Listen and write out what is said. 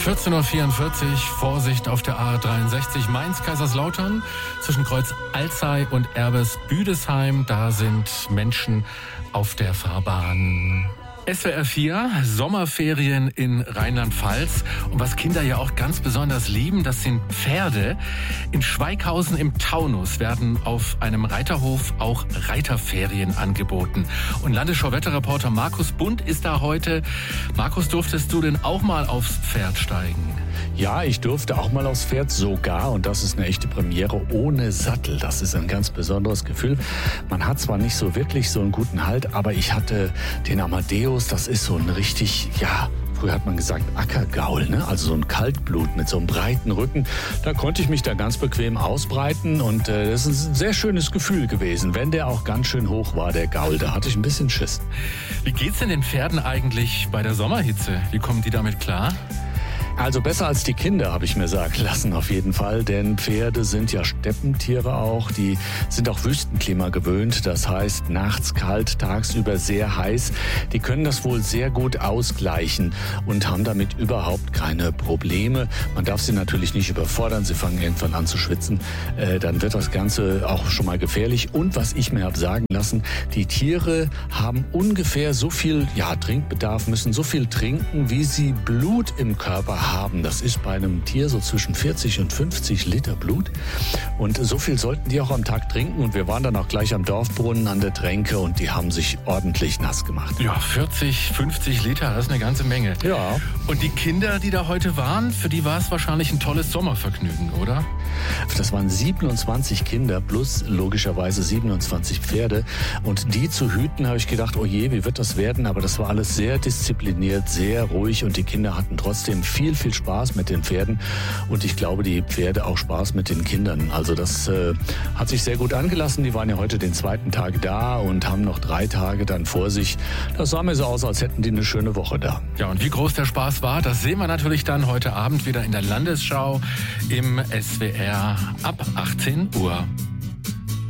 14.44 Uhr, Vorsicht auf der A63 Mainz-Kaiserslautern zwischen Kreuz Alzey und Erbes-Büdesheim. Da sind Menschen auf der Fahrbahn. SWR 4, Sommerferien in Rheinland-Pfalz. Und was Kinder ja auch ganz besonders lieben, das sind Pferde. In Schweighausen im Taunus werden auf einem Reiterhof auch Reiterferien angeboten. Und Landesschau-Wetterreporter Markus Bund ist da heute. Markus, durftest du denn auch mal aufs Pferd steigen? Ja, ich durfte auch mal aufs Pferd sogar, und das ist eine echte Premiere, ohne Sattel. Das ist ein ganz besonderes Gefühl. Man hat zwar nicht so wirklich so einen guten Halt, aber ich hatte den Amadeus, das ist so ein richtig, früher hat man gesagt Ackergaul, ne? Also so ein Kaltblut mit so einem breiten Rücken. Da konnte ich mich da ganz bequem ausbreiten und das ist ein sehr schönes Gefühl gewesen, wenn der auch ganz schön hoch war, der Gaul. Da hatte ich ein bisschen Schiss. Wie geht's denn den Pferden eigentlich bei der Sommerhitze? Wie kommen die damit klar? Also besser als die Kinder, habe ich mir sagen lassen, auf jeden Fall. Denn Pferde sind ja Steppentiere auch. Die sind auch Wüstenklima gewöhnt. Das heißt, nachts kalt, tagsüber sehr heiß. Die können das wohl sehr gut ausgleichen und haben damit überhaupt keine Probleme. Man darf sie natürlich nicht überfordern. Sie fangen irgendwann an zu schwitzen. Dann wird das Ganze auch schon mal gefährlich. Und was ich mir habe sagen lassen, die Tiere haben ungefähr so viel Trinkbedarf, müssen so viel trinken, wie sie Blut im Körper haben. Das ist bei einem Tier so zwischen 40 und 50 Liter Blut. Und so viel sollten die auch am Tag trinken. Und wir waren dann auch gleich am Dorfbrunnen an der Tränke und die haben sich ordentlich nass gemacht. Ja, 40, 50 Liter, das ist eine ganze Menge. Ja. Und die Kinder, die da heute waren, für die war es wahrscheinlich ein tolles Sommervergnügen, oder? Das waren 27 Kinder plus logischerweise 27 Pferde. Und die zu hüten, habe ich gedacht, oh je, wie wird das werden? Aber das war alles sehr diszipliniert, sehr ruhig und die Kinder hatten trotzdem viel Spaß mit den Pferden. Und ich glaube, die Pferde auch Spaß mit den Kindern. Also das hat sich sehr gut angelassen. Die waren ja heute den zweiten Tag da und haben noch 3 Tage dann vor sich. Das sah mir so aus, als hätten die eine schöne Woche da. Ja, und wie groß der Spaß war, das sehen wir natürlich dann heute Abend wieder in der Landesschau im SWR ab 18 Uhr.